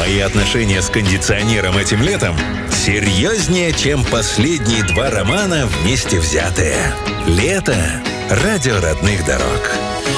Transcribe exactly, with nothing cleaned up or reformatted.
Твои отношения с кондиционером этим летом серьезнее, чем последние два романа вместе взятые. Лето. Радио родных дорог.